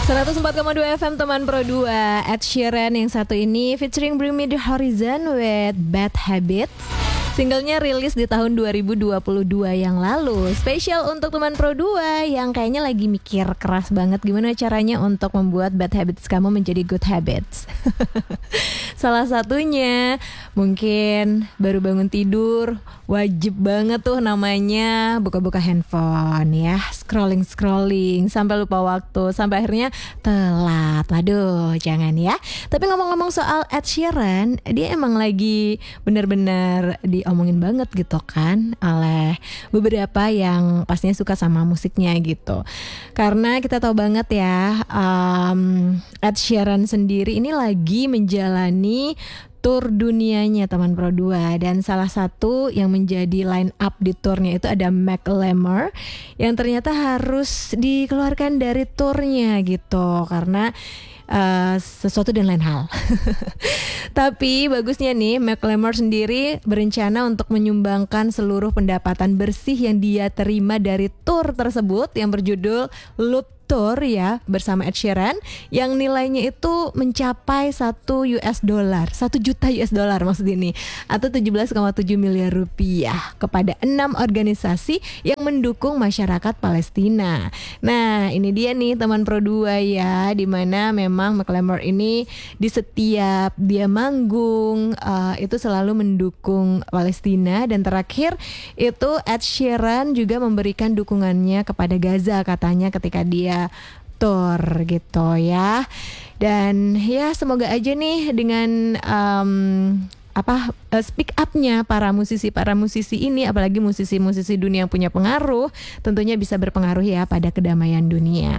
104,2 FM teman Pro 2. Ed Sheeran yang satu ini featuring Bring Me The Horizon with Bad Habits. Singlenya rilis di tahun 2022 yang lalu. Spesial untuk teman Pro 2 yang kayaknya lagi mikir keras banget gimana caranya untuk membuat bad habits kamu menjadi good habits. Salah satunya mungkin baru bangun tidur, wajib banget tuh namanya buka-buka handphone ya, scrolling sampai lupa waktu, sampai akhirnya telat. Waduh, jangan ya. Tapi ngomong-ngomong soal Ed Sheeran, dia emang lagi benar-benar diomongin banget gitu kan oleh beberapa yang pastinya suka sama musiknya gitu. Karena kita tahu banget ya, Ed Sheeran sendiri ini lagi menjalani tour dunianya teman Pro 2, dan salah satu yang menjadi line up di tournya itu ada Macklemore yang ternyata harus dikeluarkan dari tournya gitu karena sesuatu dan lain hal. Tapi bagusnya nih, Macklemore sendiri berencana untuk menyumbangkan seluruh pendapatan bersih yang dia terima dari tour tersebut yang berjudul Loop Tour ya bersama Ed Sheeran, yang nilainya itu mencapai 1 juta US dollar maksud ini, atau 17,7 miliar rupiah kepada 6 organisasi yang mendukung masyarakat Palestina. Nah ini dia nih teman Pro 2 ya, dimana memang Macklemore ini di setiap dia manggung itu selalu mendukung Palestina, dan terakhir itu Ed Sheeran juga memberikan dukungannya kepada Gaza katanya ketika dia tour gitu ya. Dan ya semoga aja nih dengan speak up-nya para musisi ini, apalagi musisi dunia yang punya pengaruh, tentunya bisa berpengaruh ya pada kedamaian dunia.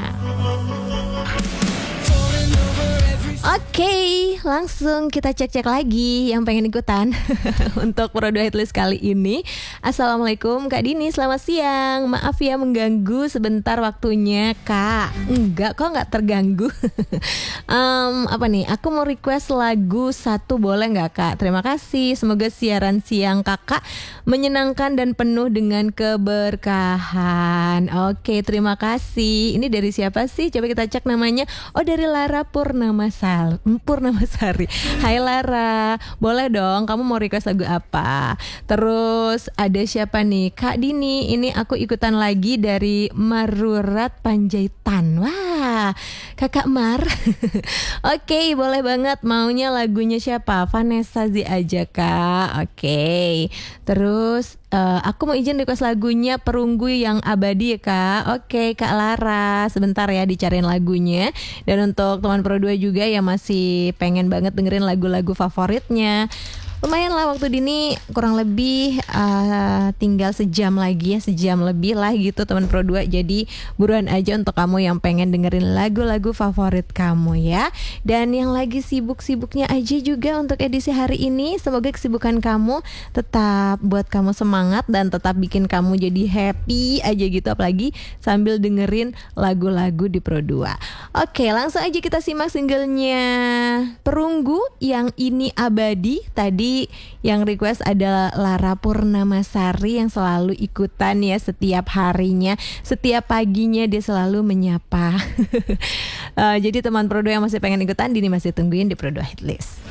Oke, langsung kita cek-cek lagi yang pengen ikutan untuk Pro 2 Hitlist kali ini. Assalamualaikum Kak Dini, selamat siang. Maaf ya mengganggu sebentar waktunya Kak. Enggak, kok nggak terganggu. Apa nih, aku mau request lagu satu, boleh nggak Kak? Terima kasih, semoga siaran siang Kakak menyenangkan dan penuh dengan keberkahan. Oke, terima kasih. Ini dari siapa sih? Coba kita cek namanya. Oh, dari Lara Purnamasari. Hai Lara, boleh dong, kamu mau request lagu apa? Terus ada siapa nih? Kak Dini, ini aku ikutan lagi dari Marurat Panjaitan. Wah, Kakak Mar. Oke, boleh banget. Maunya lagunya siapa? Vanessa Zi aja Kak. Oke. Terus aku mau izin request lagunya Perunggu yang Abadi ya Kak. Oke Kak Lara, sebentar ya dicariin lagunya. Dan untuk teman Pro 2 juga yang masih pengen banget dengerin lagu-lagu favoritnya, lumayan lah waktu Dini kurang lebih tinggal sejam lagi ya, sejam lebih lah gitu teman Pro 2. Jadi buruan aja untuk kamu yang pengen dengerin lagu-lagu favorit kamu ya. Dan yang lagi sibuk-sibuknya aja juga untuk edisi hari ini, semoga kesibukan kamu tetap buat kamu semangat dan tetap bikin kamu jadi happy aja gitu, apalagi sambil dengerin lagu-lagu di Pro 2. Oke, langsung aja kita simak singlenya Perunggu yang ini Abadi. Tadi yang request adalah Lara Purnamasari yang selalu ikutan ya setiap harinya, setiap paginya dia selalu menyapa. Jadi teman Pro 2 yang masih pengen ikutan, Dini masih tungguin di Pro 2 Hitlist.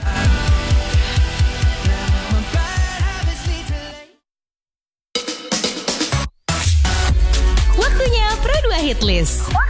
Waktunya Pro 2 Hitlist.